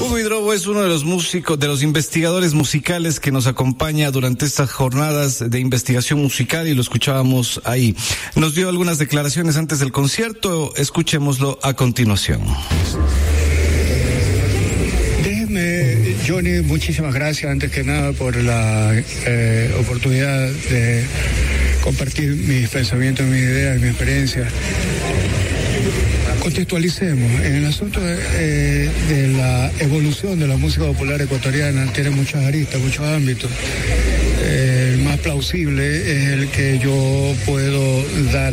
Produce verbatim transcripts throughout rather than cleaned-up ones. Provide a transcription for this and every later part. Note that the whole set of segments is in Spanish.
Hugo Hidrobo es uno de los músicos, de los investigadores musicales que nos acompaña durante estas jornadas de investigación musical y lo escuchábamos ahí. Nos dio algunas declaraciones antes del concierto, escuchémoslo a continuación. Déjeme, Johnny, muchísimas gracias antes que nada por la eh, oportunidad de compartir mis pensamientos, mis ideas, mi experiencia. Contextualicemos, en el asunto de, eh, de la evolución de la música popular ecuatoriana, tiene muchas aristas, muchos ámbitos. Eh, el más plausible es el que yo puedo dar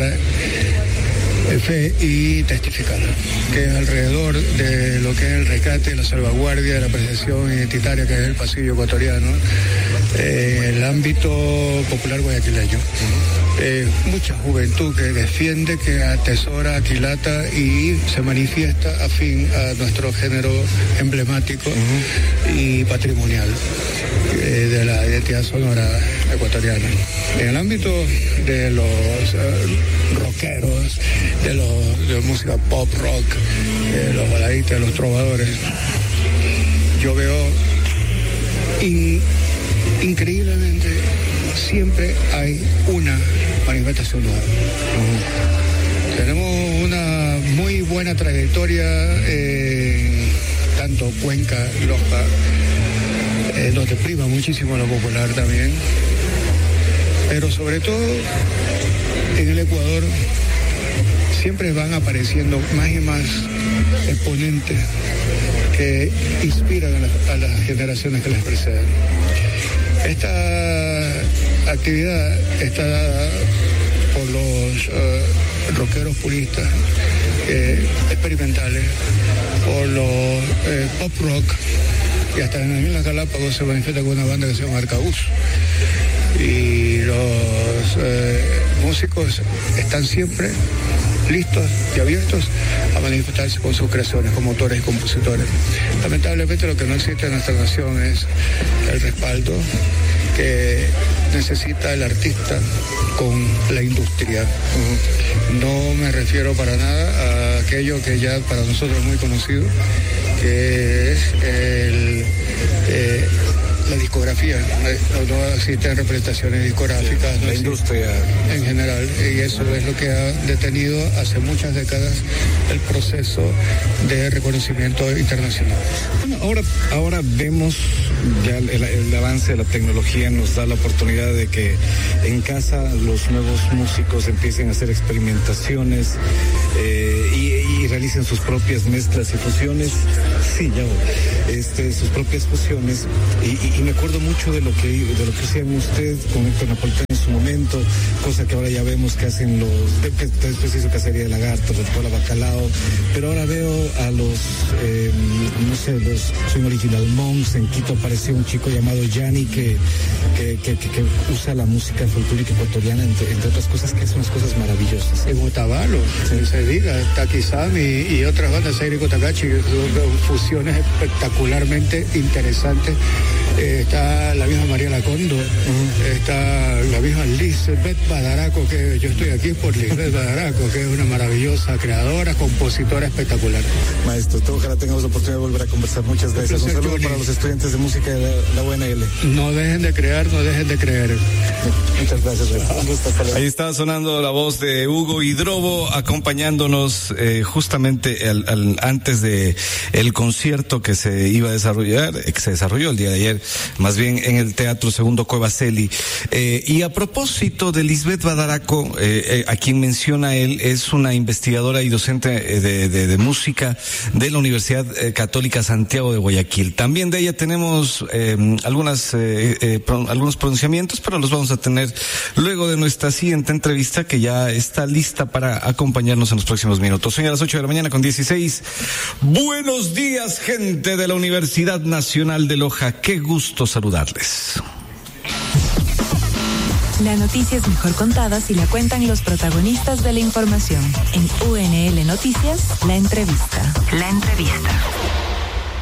fe y testificar, que es alrededor de lo que es el rescate y la salvaguardia de la apreciación identitaria que es el pasillo ecuatoriano, eh, el ámbito popular guayaquileño. Eh, mucha juventud que defiende, que atesora, aquilata y se manifiesta afín a nuestro género emblemático uh-huh. y patrimonial eh, de la identidad sonora ecuatoriana. En el ámbito de los uh, rockeros, de los de música pop rock, de los baladistas, de los trovadores, yo veo in, increíblemente siempre hay una manifestación nueva. Uh-huh. Tenemos una muy buena trayectoria en tanto Cuenca, Loja, eh, donde prima muchísimo lo popular también, pero sobre todo en el Ecuador siempre van apareciendo más y más exponentes que inspiran a, la, a las generaciones que les preceden. Esta actividad está dada por los uh, rockeros puristas eh, experimentales, por los eh, pop rock, y hasta en las Galápagos se manifiesta con una banda que se llama Arcaús. Y los eh, músicos están siempre listos y abiertos a manifestarse con sus creaciones como autores y compositores. Lamentablemente lo que no existe en nuestra nación es el respaldo que necesita el artista con la industria. No me refiero para nada a aquello que ya para nosotros es muy conocido, que es el... Eh, la discografía, no, no existen representaciones discográficas, sí, no la industria en general, y eso es lo que ha detenido hace muchas décadas el proceso de reconocimiento internacional. Bueno, ahora, ahora vemos ya el, el avance de la tecnología nos da la oportunidad de que en casa los nuevos músicos empiecen a hacer experimentaciones eh, y, y realicen sus propias mezclas y fusiones, sí, ya, este, sus propias fusiones, y, y, y me acuerdo mucho de lo que de lo que hacían ustedes con Héctor Napolitano en su momento, cosa que ahora ya vemos que hacen los, después hizo Cacería de Lagarto, Pola Bacalao, pero ahora veo a los, eh, no sé, los Swing Original Monks. En Quito apareció un chico llamado Yanni que, que, que, que, que usa la música folclórica ecuatoriana, entre, entre otras cosas, que hace unas cosas maravillosas. En Otavalo, sí. se diga, Takizami y, y otras bandas, Seirico Takachi, fusiones espectacularmente interesantes. Eh, está la misma María Lacondo, uh-huh. está la misma Lisbeth Badaraco, que yo estoy aquí por Lisbeth Badaraco, que es una maravillosa creadora, compositora espectacular. Maestro, ojalá tengamos la oportunidad de volver a conversar. Muchas gracias. Un, un saludo Johnny. Para los estudiantes de música de la, la U N L. No dejen de crear, no dejen de creer. Muchas gracias. Un gusto. Ahí está sonando la voz de Hugo Hidrobo, acompañándonos eh, justamente al, al, antes de el concierto que se iba a desarrollar, que se desarrolló el día de ayer, más bien en el Teatro Segundo Cuevaseli. Eh, y a propósito de Lisbeth Badaraco, eh, eh, a quien menciona él, es una investigadora y docente de, de, de música de la Universidad Católica Santiago de Guayaquil. También de ella tenemos eh, algunas eh, eh, pro, algunos pronunciamientos, pero los vamos a tener luego de nuestra siguiente entrevista, que ya está lista para acompañarnos en los próximos minutos. Son a las ocho de la mañana con dieciséis. Buenos días, gente de la Universidad Nacional de Loja. Qué gusto saludarles. La noticia es mejor contada si la cuentan los protagonistas de la información. En U N L Noticias, la entrevista. La entrevista.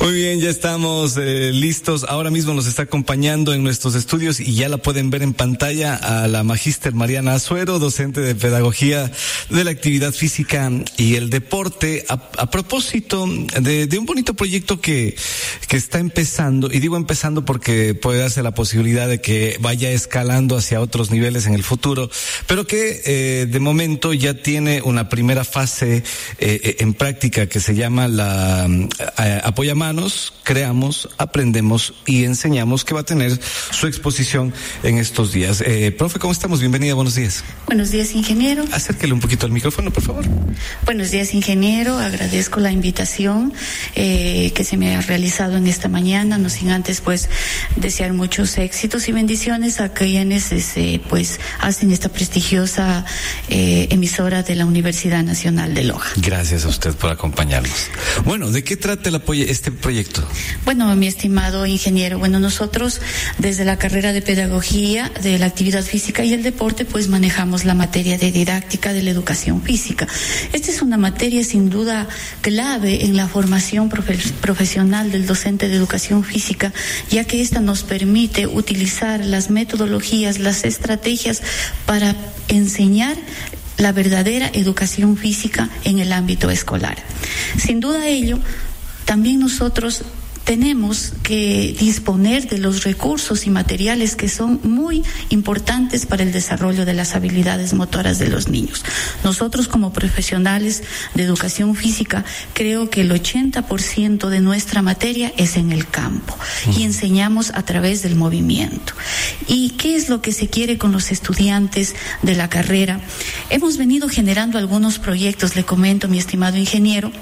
Muy bien, ya estamos eh, listos. Ahora mismo nos está acompañando en nuestros estudios y ya la pueden ver en pantalla a la magíster Mariana Azuero, docente de Pedagogía de la Actividad Física y el Deporte, a, a propósito de, de un bonito proyecto que, que está empezando, y digo empezando porque puede darse la posibilidad de que vaya escalando hacia otros niveles en el futuro, pero que eh, de momento ya tiene una primera fase eh, en práctica que se llama la eh, Apoyamanos. Creamos, aprendemos y enseñamos, que va a tener su exposición en estos días. Eh, profe, ¿cómo estamos? Bienvenida, buenos días. Buenos días, ingeniero. Acérquele un poquito al micrófono, por favor. Buenos días, ingeniero. Agradezco la invitación eh, que se me ha realizado en esta mañana, no sin antes pues desear muchos éxitos y bendiciones a quienes eh, pues hacen esta prestigiosa eh, emisora de la Universidad Nacional de Loja. Gracias a usted por acompañarnos. Bueno, ¿de qué trata el apoyo, este proyecto? Bueno, mi estimado ingeniero, bueno, nosotros desde la carrera de Pedagogía de la Actividad Física y el Deporte pues manejamos la materia de didáctica de la educación física. Esta es una materia sin duda clave en la formación profe- profesional del docente de educación física, ya que esta nos permite utilizar las metodologías, las estrategias para enseñar la verdadera educación física en el ámbito escolar. Sin duda ello, también nosotros tenemos que disponer de los recursos y materiales que son muy importantes para el desarrollo de las habilidades motoras de los niños. Nosotros como profesionales de educación física creo que el ochenta por ciento de nuestra materia es en el campo y enseñamos a través del movimiento. ¿Y qué es lo que se quiere con los estudiantes de la carrera? Hemos venido generando algunos proyectos, le comento, mi estimado ingeniero.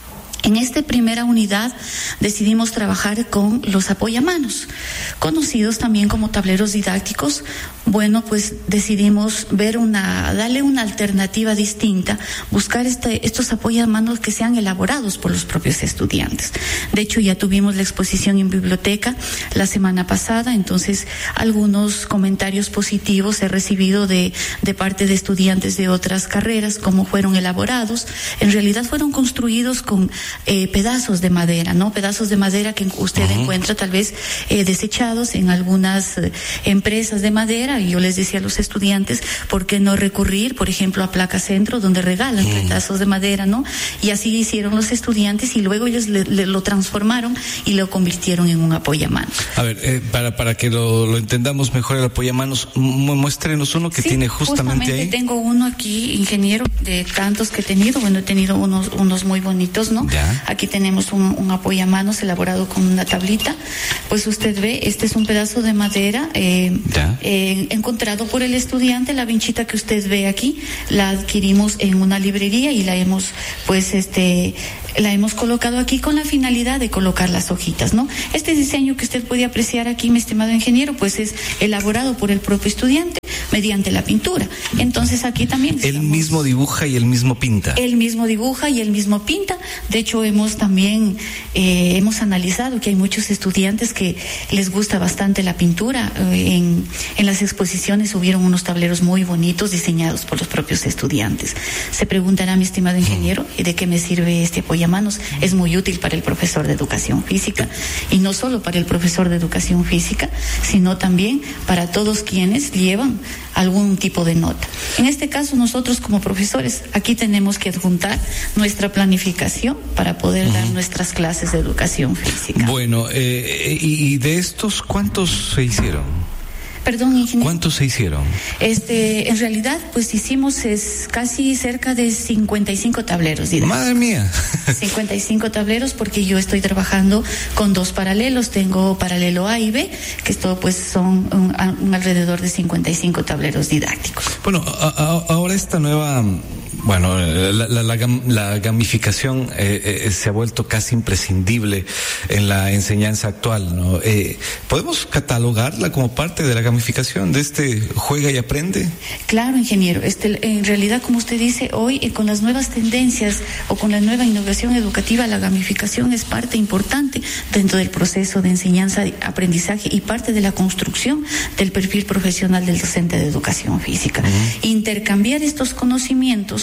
En esta primera unidad decidimos trabajar con los apoyamanos, conocidos también como tableros didácticos. Bueno, pues decidimos ver una, darle una alternativa distinta, buscar este, estos apoyamanos que sean elaborados por los propios estudiantes. De hecho, ya tuvimos la exposición en biblioteca la semana pasada, entonces algunos comentarios positivos he recibido de, de parte de estudiantes de otras carreras, cómo fueron elaborados. En realidad fueron construidos con Eh, pedazos de madera, ¿no? Pedazos de madera que usted uh-huh. encuentra tal vez eh, desechados en algunas eh, empresas de madera. Y yo les decía a los estudiantes, ¿por qué no recurrir, por ejemplo, a Placa Centro, donde regalan uh-huh. pedazos de madera, ¿no? Y así hicieron los estudiantes y luego ellos le, le, lo transformaron y lo convirtieron en un apoyamanos. A ver, eh, para, para que lo, lo entendamos mejor, el apoyamanos, mu- muéstrenos uno que sí, tiene justamente, justamente ahí. Tengo uno aquí, ingeniero, de tantos que he tenido. Bueno, he tenido unos, unos muy bonitos, ¿no? Ya. Aquí tenemos un, un apoyamanos elaborado con una tablita. Pues usted ve, este es un pedazo de madera eh, eh, encontrado por el estudiante. La vinchita que usted ve aquí la adquirimos en una librería y la hemos, pues, este, la hemos colocado aquí con la finalidad de colocar las hojitas, ¿no? Este diseño que usted puede apreciar aquí, mi estimado ingeniero, pues es elaborado por el propio estudiante mediante la pintura. Entonces aquí también él mismo dibuja y él mismo pinta. Él mismo dibuja y él mismo pinta. De hecho, hemos también eh, hemos analizado que hay muchos estudiantes que les gusta bastante la pintura. Eh, en, en las exposiciones hubieron unos tableros muy bonitos diseñados por los propios estudiantes. Se preguntará, mi estimado ingeniero, ¿y de qué me sirve este apoyamanos? Es muy útil para el profesor de educación física, y no solo para el profesor de educación física, sino también para todos quienes llevan algún tipo de nota. En este caso, nosotros como profesores aquí tenemos que adjuntar nuestra planificación para poder uh-huh. dar nuestras clases de educación física. Bueno, eh, y de estos, ¿cuántos se hicieron? Perdón, ingeniero. ¿Cuántos se hicieron? Este, en realidad, pues hicimos es casi cerca de cincuenta y cinco tableros didácticos. Madre mía. cincuenta y cinco tableros, porque yo estoy trabajando con dos paralelos. Tengo paralelo A y B, que esto pues son un, un alrededor de cincuenta y cinco tableros didácticos. Bueno, a, a, ahora esta nueva... Bueno, la, la, la, la gamificación eh, eh, se ha vuelto casi imprescindible en la enseñanza actual, ¿no? Eh, ¿Podemos catalogarla como parte de la gamificación, de este juega y aprende? Claro, ingeniero. Este, en realidad, como usted dice, hoy eh, con las nuevas tendencias o con la nueva innovación educativa, la gamificación es parte importante dentro del proceso de enseñanza-aprendizaje y parte de la construcción del perfil profesional del docente de educación física. Uh-huh. Intercambiar estos conocimientos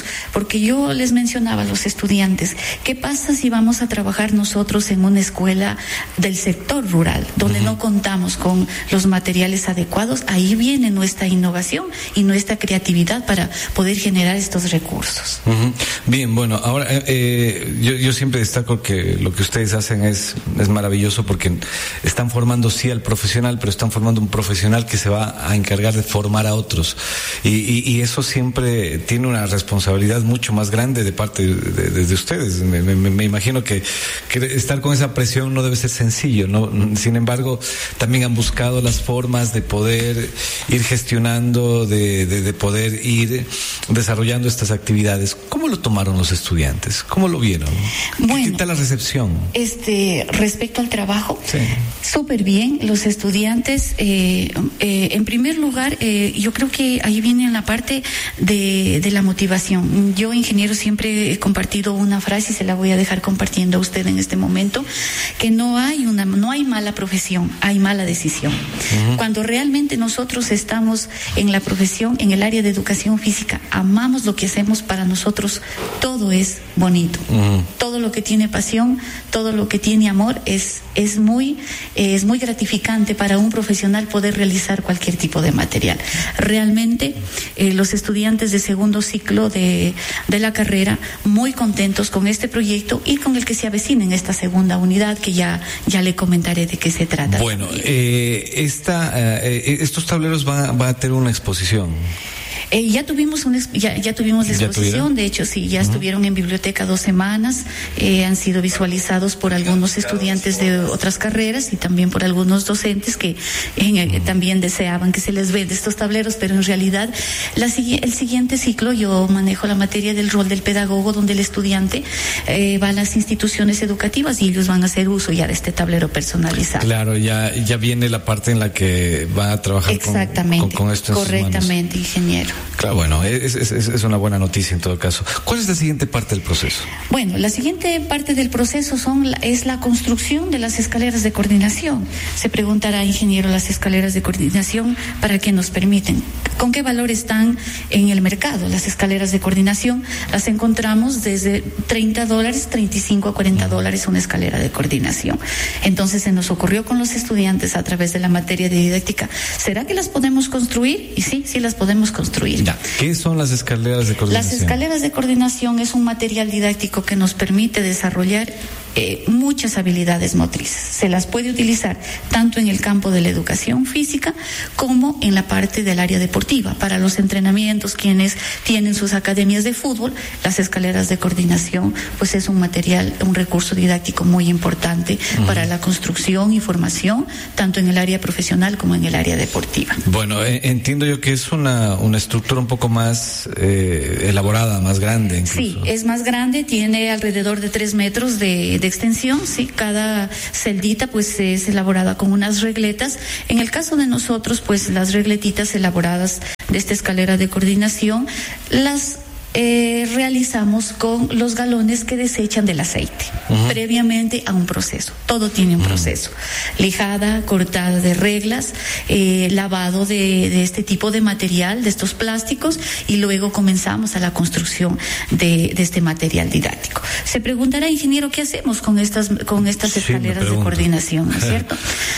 recursos, porque yo les mencionaba a los estudiantes, ¿qué pasa si vamos a trabajar nosotros en una escuela del sector rural, donde uh-huh. no contamos con los materiales adecuados? Ahí viene nuestra innovación y nuestra creatividad para poder generar estos recursos. Uh-huh. Bien, bueno, ahora eh, yo, yo siempre destaco que lo que ustedes hacen es, es maravilloso, porque están formando sí al profesional, pero están formando un profesional que se va a encargar de formar a otros, y, y, y eso siempre tiene una responsabilidad mucho más grande de parte de, de, de ustedes. Me, me, me imagino que, que estar con esa presión no debe ser sencillo, ¿no? Sin embargo, también han buscado las formas de poder ir gestionando, de, de, de poder ir desarrollando estas actividades. ¿Cómo lo tomaron los estudiantes? ¿Cómo lo vieron? Bueno, ¿qué tal la recepción? Este, respecto al trabajo, sí. súper bien. Los estudiantes, eh, eh, en primer lugar, eh, yo creo que ahí viene la parte de, de la motivación. Yo, ingeniero, siempre he compartido una frase y se la voy a dejar compartiendo a usted en este momento, que no hay una, no hay mala profesión, hay mala decisión. Uh-huh. Cuando realmente nosotros estamos en la profesión, en el área de educación física, amamos lo que hacemos, para nosotros todo es bonito. Uh-huh. Todo lo que tiene pasión, todo lo que tiene amor es, es muy, eh, es muy gratificante para un profesional poder realizar cualquier tipo de material. Realmente, eh, los estudiantes de segundo ciclo de, de la carrera, muy contentos con este proyecto y con el que se avecina en esta segunda unidad, que ya, ya le comentaré de qué se trata. Bueno, eh, esta, eh, estos tableros van, van a tener una exposición. Eh, ya tuvimos una, ya, ya tuvimos la exposición, de hecho sí, ya uh-huh. estuvieron en biblioteca dos semanas, eh, han sido visualizados por algunos estudiantes de otras carreras y también por algunos docentes que eh, uh-huh. también deseaban que se les venda estos tableros, pero en realidad la, el siguiente ciclo yo manejo la materia del rol del pedagogo, donde el estudiante eh, va a las instituciones educativas y ellos van a hacer uso ya de este tablero personalizado. Claro, ya, ya viene la parte en la que va a trabajar Exactamente, con, con, con esto en correctamente, sus manos. Ingeniero. Claro, bueno, es, es, es una buena noticia en todo caso. ¿Cuál es la siguiente parte del proceso? Bueno, la siguiente parte del proceso son la, es la construcción de las escaleras de coordinación. Se preguntará, ingeniero, las escaleras de coordinación, ¿para qué nos permiten? ¿Con qué valor están en el mercado? Las escaleras de coordinación las encontramos desde treinta dólares, treinta y cinco a cuarenta dólares una escalera de coordinación. Entonces se nos ocurrió con los estudiantes a través de la materia de didáctica, ¿será que las podemos construir? Y sí, sí las podemos construir. Ya. ¿Qué son las escaleras de coordinación? Las escaleras de coordinación es un material didáctico que nos permite desarrollar eh, muchas habilidades motrices. Se las puede utilizar tanto en el campo de la educación física como en la parte del área deportiva. Para los entrenamientos, quienes tienen sus academias de fútbol, las escaleras de coordinación pues es un material, un recurso didáctico muy importante uh-huh. para la construcción y formación, tanto en el área profesional como en el área deportiva. Bueno, eh, entiendo yo que es una, una estructura un poco más eh, elaborada, más grande incluso. Sí, es más grande, tiene alrededor de tres metros de, de extensión, sí, cada celdita pues es elaborada con unas regletas. En el caso de nosotros, pues las regletitas elaboradas de esta escalera de coordinación las Eh, realizamos con los galones que desechan del aceite uh-huh. previamente a un proceso. Todo tiene un uh-huh. proceso: lijada, cortada de reglas, eh, lavado de, de este tipo de material, de estos plásticos, y luego comenzamos a la construcción de, de este material didáctico. Se preguntará, ingeniero, ¿qué hacemos con estas con estas escaleras sí, de coordinación? ¿No es cierto?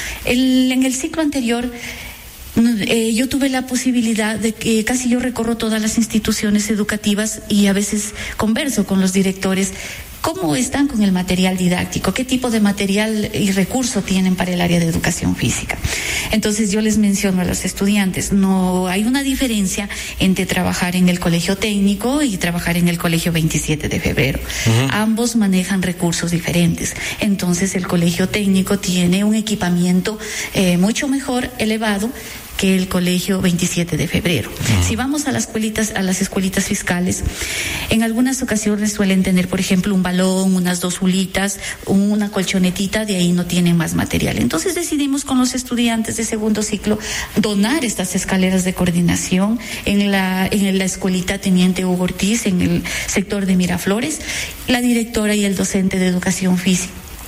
El, en el ciclo anterior Eh, yo tuve la posibilidad de que casi yo recorro todas las instituciones educativas y a veces converso con los directores. ¿Cómo están con el material didáctico? ¿Qué tipo de material y recurso tienen para el área de educación física? Entonces yo les menciono a los estudiantes, no hay una diferencia entre trabajar en el colegio técnico y trabajar en el colegio veintisiete de febrero. Uh-huh. Ambos manejan recursos diferentes. Entonces el colegio técnico tiene un equipamiento eh, mucho mejor elevado que el colegio veintisiete de febrero. Uh-huh. Si vamos a las escuelitas, a las escuelitas fiscales, en algunas ocasiones suelen tener, por ejemplo, un balón, unas dos ulitas, una colchonetita, de ahí no tienen más material. Entonces decidimos con los estudiantes de segundo ciclo donar estas escaleras de coordinación en la, en la escuelita Teniente Hugo Ortiz, en el sector de Miraflores. La directora y el docente de educación física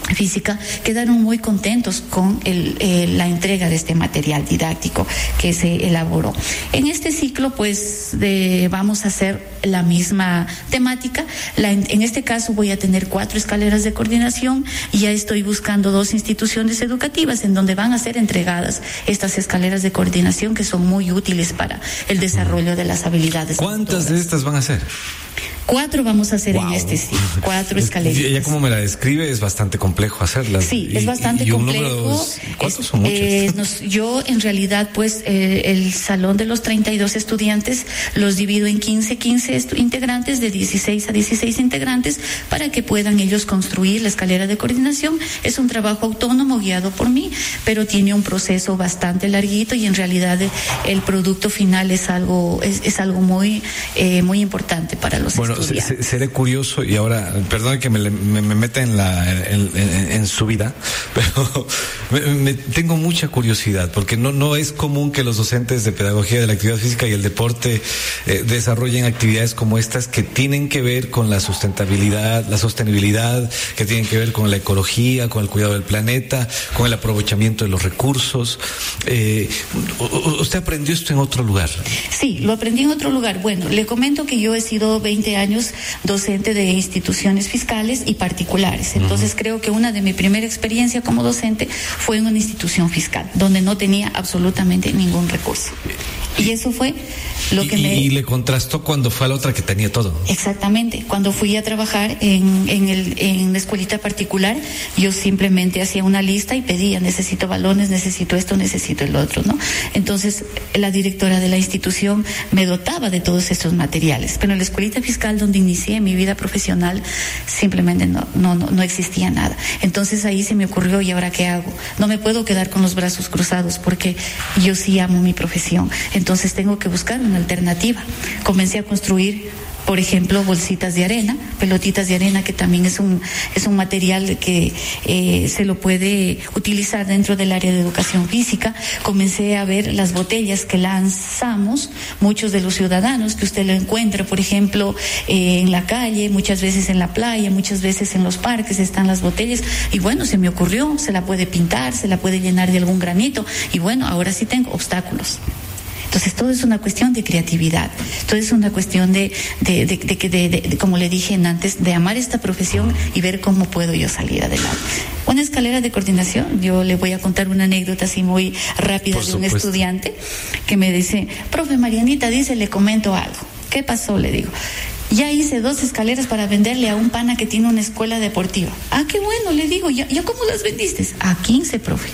Física quedaron muy contentos con el, eh, la entrega de este material didáctico que se elaboró. En este ciclo, pues, de, vamos a hacer la misma temática. La, en este caso voy a tener cuatro escaleras de coordinación y ya estoy buscando dos instituciones educativas en donde van a ser entregadas estas escaleras de coordinación que son muy útiles para el desarrollo de las habilidades. ¿Cuántas motoras de estas van a ser? Cuatro vamos a hacer wow. en este ciclo, cuatro escaleras. Ya como me la describe es bastante complejo hacerlas. Sí, y, es bastante y, y complejo. ¿Cuántos es, son muchos? Eh, nos, yo en realidad pues eh, el salón de los treinta y dos estudiantes los divido en quince, quince integrantes, de dieciséis a dieciséis integrantes, para que puedan ellos construir la escalera de coordinación. Es un trabajo autónomo guiado por mí, pero tiene un proceso bastante larguito y en realidad el producto final es algo es, es algo muy eh, muy importante para los bueno, estudiantes. Seré curioso y ahora, perdón que me, me, me meta en, la, en, en, en su vida, pero me, me, tengo mucha curiosidad porque no, no es común que los docentes de pedagogía de la actividad física y el deporte eh, desarrollen actividades como estas que tienen que ver con la sustentabilidad, la sostenibilidad, que tienen que ver con la ecología, con el cuidado del planeta, con el aprovechamiento de los recursos. Eh, ¿Usted aprendió esto en otro lugar? Sí, lo aprendí en otro lugar. Bueno, le comento que yo he sido veinte años docente de instituciones fiscales y particulares. Entonces uh-huh. creo que una de mi primera experiencia como docente fue en una institución fiscal, donde no tenía absolutamente ningún recurso. Y eso fue lo y, que me... Y le contrastó cuando fue a la otra que tenía todo. Exactamente. Cuando fui a trabajar en, en, el, en la escuelita particular, yo simplemente hacía una lista y pedía, necesito balones, necesito esto, necesito el otro, ¿no? Entonces, la directora de la institución me dotaba de todos estos materiales. Pero en la escuelita fiscal, donde inicié mi vida profesional, simplemente no, no, no, no existía nada. Entonces, ahí se me ocurrió, ¿y ahora qué hago? No me puedo quedar con los brazos cruzados porque yo sí amo mi profesión. Entonces tengo que buscar una alternativa. Comencé a construir, por ejemplo, bolsitas de arena, pelotitas de arena, que también es un es un material que eh, se lo puede utilizar dentro del área de educación física. Comencé a ver las botellas que lanzamos, muchos de los ciudadanos, que usted lo encuentra, por ejemplo, eh, en la calle, muchas veces en la playa, muchas veces en los parques están las botellas, y bueno, se me ocurrió, se la puede pintar, se la puede llenar de algún granito, y bueno, ahora sí tengo obstáculos. Entonces todo es una cuestión de creatividad, todo es una cuestión de, de, de, de, de, de, de, como le dije antes, de amar esta profesión y ver cómo puedo yo salir adelante. Una escalera de coordinación, yo le voy a contar una anécdota así muy rápida de un estudiante que me dice, profe Marianita, dice, le comento algo. ¿Qué pasó? Le digo. Ya hice dos escaleras para venderle a un pana que tiene una escuela deportiva. Ah, qué bueno, le digo, ¿ya, ya cómo las vendiste? A quince, profe.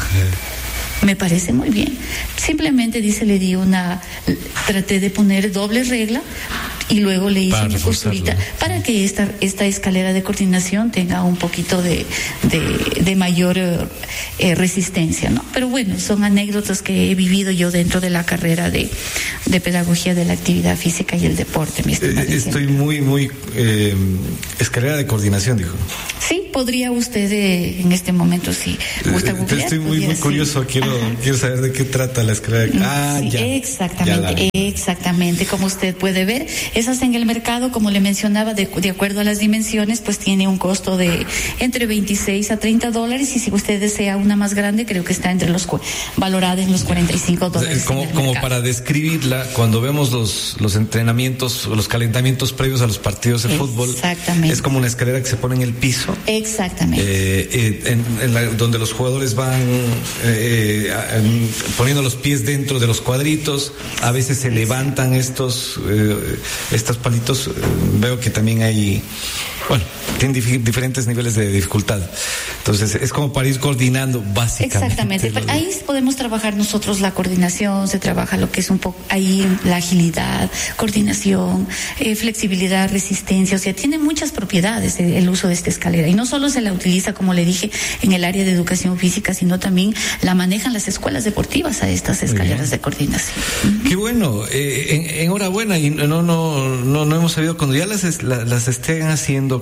Me parece muy bien. Simplemente dice, le di una, traté de poner doble regla y luego le hice para una costurita para que esta esta escalera de coordinación tenga un poquito de de, de mayor eh, resistencia, ¿no? Pero bueno, son anécdotas que he vivido yo dentro de la carrera de, de pedagogía de la actividad física y el deporte, mi estimada. Eh, estoy muy, muy eh, escalera de coordinación, dijo. Sí, podría usted eh, en este momento, si gusta googlear. Estoy muy, muy curioso, quiero, quiero saber de qué trata la escalera de... Ah, sí, ya. Exactamente, ya exactamente, como usted puede ver, esas en el mercado, como le mencionaba, de, de acuerdo a las dimensiones, pues tiene un costo de entre veintiséis a treinta dólares, y si usted desea una más grande, creo que está entre los, valorada en los cuarenta y cinco dólares. Como, como para describirla, cuando vemos los, los entrenamientos, los calentamientos previos a los partidos de fútbol, es como una escalera que se pone en el piso. Exactamente. Eh, eh, en, en la, donde los jugadores van eh, eh, poniendo los pies dentro de los cuadritos, a veces se levantan estos eh, estos palitos, eh, veo que también hay, bueno, tienen dif- diferentes niveles de dificultad. Entonces, es como para ir coordinando, básicamente. Exactamente. Los... Ahí podemos trabajar nosotros la coordinación, se trabaja lo que es un poco ahí la agilidad, coordinación, eh, flexibilidad, resistencia, o sea, tiene muchas propiedades el, el uso de esta escalera. Y no solo se la utiliza, como le dije, en el área de educación física, sino también la manejan las escuelas deportivas a estas escaleras de coordinación. Qué bueno, eh, en, enhorabuena, y no, no, no, no hemos sabido, cuando ya las, las, las estén haciendo, cuando ya las estén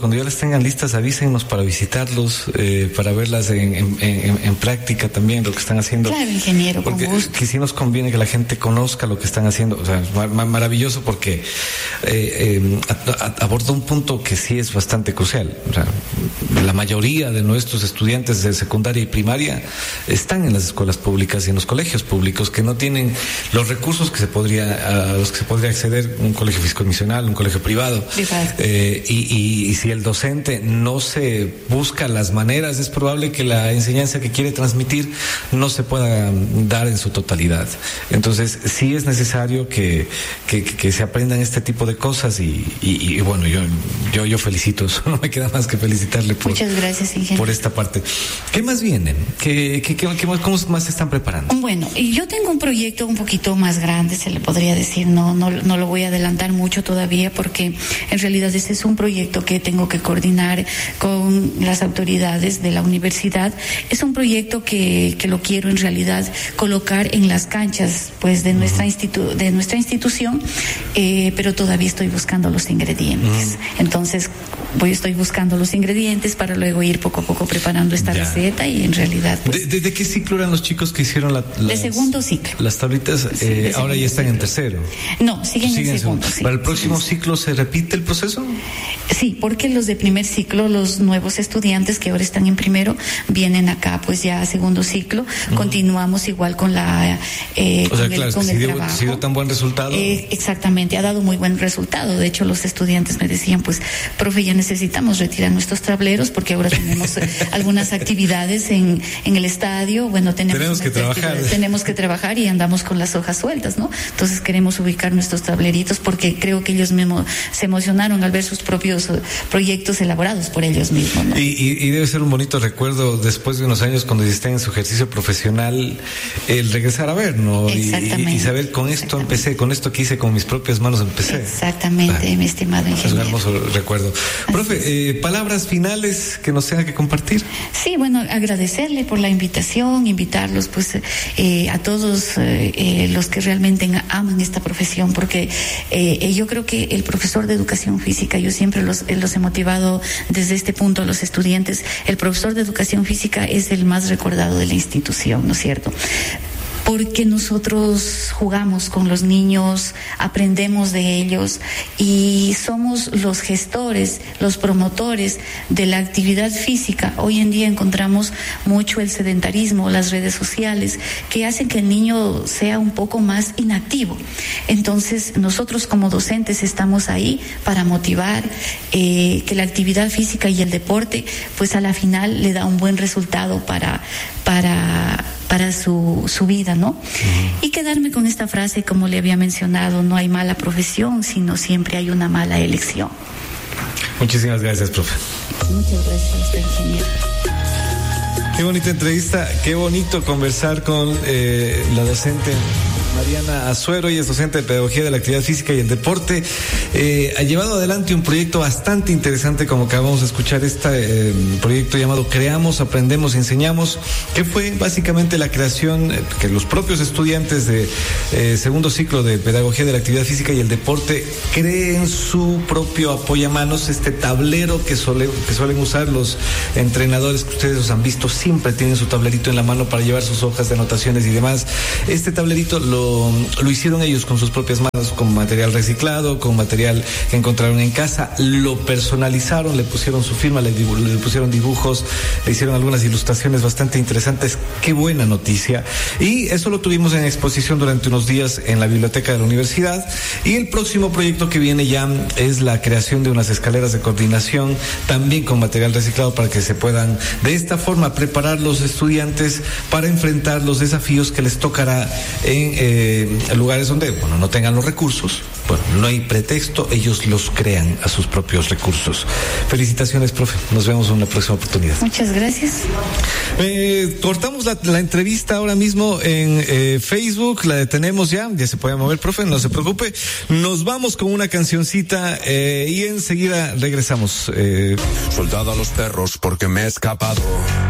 tengan listas, avísennos para visitarlos, eh, para verlas en, en, en, en práctica también, lo que están haciendo. Claro, ingeniero, con porque gusto. Que sí nos conviene que la gente conozca lo que están haciendo. O sea, es mar- maravilloso porque eh, eh, a- a- aborda un punto que sí es bastante crucial. O sea, la mayoría de nuestros estudiantes de secundaria y primaria están en las escuelas públicas y en los colegios públicos que no tienen los recursos que se podría, a los que se podría acceder un colegio fiscomisional, un colegio privado. Privado. Eh, y, y, y si el docente no se busca las maneras, es probable que la enseñanza que quiere transmitir no se pueda dar en su totalidad. Entonces, sí es necesario que, que, que se aprendan este tipo de cosas y, y, y bueno, yo, yo, yo felicito, eso no me queda más que felicitarle por, Muchas gracias, ingeniero. por esta parte. ¿Qué más vienen? ¿Qué, qué, qué, qué más, ¿Cómo más se están preparando? Bueno, y yo tengo un proyecto un poquito más grande, se le podría decir, no, no, no lo voy a adelantar mucho todavía porque en realidad ese es un proyecto que tengo que coordinar con las autoridades de la universidad. Es un proyecto que, que lo quiero en realidad colocar en las canchas pues de nuestra institu de nuestra institución, eh, pero todavía estoy buscando los ingredientes. Entonces, voy estoy buscando los ingredientes para luego ir poco a poco preparando esta Ya. receta y en realidad pues, ¿De, de, de qué ciclo eran los chicos que hicieron la, las, de segundo ciclo. las tablitas? Sí, Eh, de ahora ya segundo están en ciclo. tercero. No, siguen, Siguen en segundo. sí. ¿Para el próximo ciclo se repite el proceso? Sí, porque los de primer ciclo, los nuevos estudiantes que ahora están en primero, vienen acá pues ya a segundo ciclo. Continuamos igual con la eh, O sea, con el, claro, es con que el si dio, trabajo. si dio tan buen resultado. Eh, exactamente, ha dado muy buen resultado. De hecho, los estudiantes me decían, pues, profe, ya necesitamos retirar nuestros tableros porque ahora tenemos eh, algunas actividades en, en el estadio. Bueno, tenemos, Tenemos que unas trabajar. actividades, Tenemos que trabajar y andamos con las hojas sueltas, ¿no? Entonces queremos ubicar nuestros tableritos porque creo que ellos mismos se emocionaron al ver sus propios eh, proyectos elaborados por ellos mismos, ¿no? Y, y, y debe ser un bonito recuerdo después de unos años cuando estén en su ejercicio profesional el regresar a ver, ¿no? Y, y, y saber con esto empecé, con esto que hice con mis propias manos empecé. Exactamente, ah, mi estimado ingeniero. Es un hermoso recuerdo. Así Profe, eh, palabras finales que nos tenga que compartir. Sí, bueno, agradecerle por la invitación, invitarlos pues eh, a todos eh, eh, los que realmente aman esta profesión, porque eh, yo creo que el profesor de educación física, yo siempre los, los he motivado desde este punto a los estudiantes, el profesor de educación física es el más recordado de la institución, ¿no es cierto? Porque nosotros jugamos con los niños, aprendemos de ellos y somos los gestores, los promotores de la actividad física. Hoy en día encontramos mucho el sedentarismo, las redes sociales, que hacen que el niño sea un poco más inactivo. Entonces, nosotros como docentes estamos ahí para motivar eh, que la actividad física y el deporte, pues a la final le da un buen resultado para, para para su, su vida, ¿no? Uh-huh. Y quedarme con esta frase, como le había mencionado, no hay mala profesión, sino siempre hay una mala elección. Muchísimas gracias, profe. Muchas gracias a usted, ingeniero. Qué bonita entrevista, qué bonito conversar con eh, la docente Mariana Azuero, ella es docente de Pedagogía de la Actividad Física y el Deporte. Eh, ha llevado adelante un proyecto bastante interesante, como acabamos de escuchar, este eh, proyecto llamado Creamos, Aprendemos, Enseñamos, que fue básicamente la creación eh, que los propios estudiantes de eh, segundo ciclo de Pedagogía de la Actividad Física y el Deporte creen su propio apoyamanos, este tablero que, suele, que suelen usar los entrenadores que ustedes los han visto, siempre tienen su tablerito en la mano para llevar sus hojas de anotaciones y demás. Este tablerito lo lo hicieron ellos con sus propias manos, con material reciclado, con material que encontraron en casa, lo personalizaron, le pusieron su firma, le, dibu- le pusieron dibujos, le hicieron algunas ilustraciones bastante interesantes. Qué buena noticia. Y eso lo tuvimos en exposición durante unos días en la biblioteca de la universidad. Y el próximo proyecto que viene ya es la creación de unas escaleras de coordinación, también con material reciclado, para que se puedan de esta forma preparar los estudiantes para enfrentar los desafíos que les tocará en eh, lugares donde, bueno, no tengan los recursos. Bueno, no hay pretexto, ellos los crean a sus propios recursos. Felicitaciones, profe. Nos vemos en una próxima oportunidad. Muchas gracias. Eh, cortamos la, la entrevista ahora mismo en eh, Facebook, la detenemos ya, ya se puede mover, profe, no se preocupe. Nos vamos con una cancioncita eh, y enseguida regresamos. Eh. Soldado a los perros porque me he escapado.